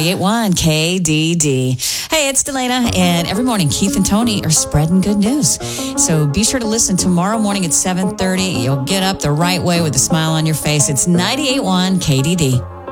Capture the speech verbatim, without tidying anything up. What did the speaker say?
ninety-eight point one K D D. Hey, it's Delana, and every morning Keith and Tony are spreading good news. So be sure to listen tomorrow morning at seven thirty. You'll get up the right way with a smile on your face. It's ninety-eight point one K D D.